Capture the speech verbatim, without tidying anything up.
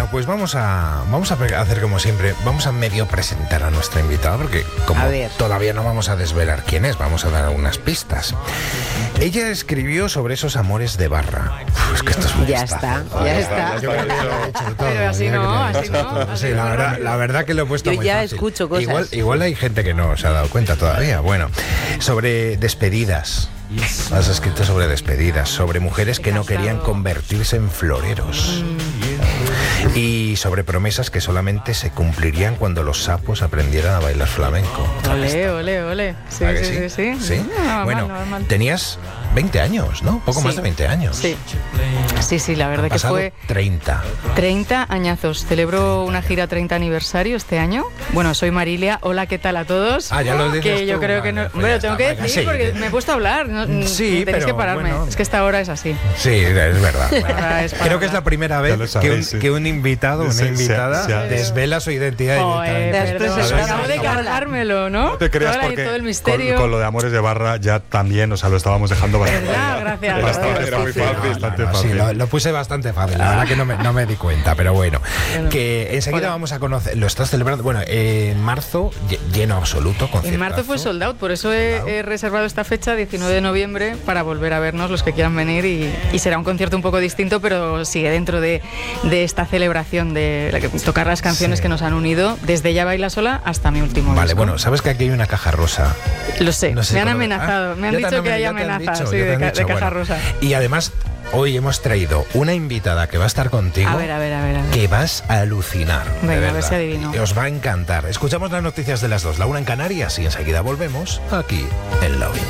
Bueno, pues vamos a vamos a hacer como siempre, vamos a medio presentar a nuestra invitada, porque como todavía no vamos a desvelar quién es, vamos a dar algunas pistas. Ella escribió sobre esos amores de barra. Uf, es que esto es muy Ya está, ya está. Yo creo que lo he hecho todo. Pero así no, así no. Sí, la verdad, la verdad que lo he puesto Yo muy ya fácil. escucho cosas. Igual, igual hay gente que no se ha dado cuenta todavía. Bueno, sobre despedidas. Has escrito sobre despedidas, sobre mujeres que no querían convertirse en floreros. Y sobre promesas que solamente se cumplirían cuando los sapos aprendieran a bailar flamenco. Ole, ole, ole. Sí, ¿A que sí, sí, sí. ¿Sí? No, Bueno, mal, no, mal. tenías veinte años, ¿no? Poco Sí. más de veinte años. Sí, sí, sí, la verdad Han que pasado fue treinta. treinta añazos. Celebro una gira treinta aniversario este año. Bueno, soy Marilia. Hola, ¿qué tal a todos? Ah, ya lo dices Que yo tú, creo vale, que no. pues Bueno, ya tengo está, que venga, decir sí. porque me he puesto a hablar. No, Sí, tenéis pero que pararme. bueno. Es que esta hora es así. Sí, es verdad. Bueno, Ahora es para creo que es la hablar. primera vez Ya lo sabéis, que, un, sí. que un invitado o una Sí, sí, invitada sí, sí. desvela su identidad. Joder, directamente. perdón, presentado. acabo de cargármelo, ¿no? No te creas Toda la- porque todo el con, misterio. con lo de Amores de Barra ya también, o sea, lo estábamos dejando bastante. ¿Verdad? Gracias. Era, estaba- Joder, era muy fácil. fácil, bastante No, no, sí, fácil. lo, lo puse bastante fácil, la verdad que no me, no me di cuenta, pero bueno. Bueno. Que enseguida Hola. vamos a conocer, lo estás celebrando, bueno, en marzo, lle- lleno absoluto, con En marzo fue sold out, por eso he, he reservado esta fecha, diecinueve de noviembre, para volver a vernos los que quieran venir y, y será un concierto un poco distinto, pero sigue dentro de, de esta celebración de la que, tocar las canciones Sí. que nos han unido, desde Ya Baila Sola hasta mi último Vale, disco. bueno, sabes que aquí hay una caja rosa. Lo sé, No sé me han cómo- amenazado, Ah, me han ya te dicho que ya hay te han amenazas dicho, sí, ya te de, han ca- dicho, de caja bueno. rosa. Y además, hoy hemos traído una invitada que va a estar contigo. A ver, a ver, a ver. A ver. Que vas a alucinar. de Venga, a ver verdad. si adivino. Os va a encantar. Escuchamos las noticias de las dos, la una en Canarias y enseguida volvemos aquí en La Oída.